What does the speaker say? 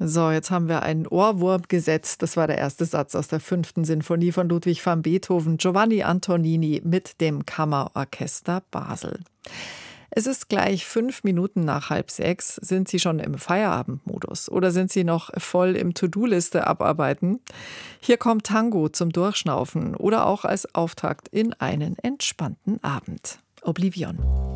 So, jetzt haben wir einen Ohrwurm gesetzt. Das war der erste Satz aus der 5. Sinfonie von Ludwig van Beethoven, Giovanni Antonini mit dem Kammerorchester Basel. Es ist gleich 5 Minuten nach 5:30. Sind Sie schon im Feierabendmodus oder sind Sie noch voll im To-Do-Liste abarbeiten? Hier kommt Tango zum Durchschnaufen oder auch als Auftakt in einen entspannten Abend. Oblivion.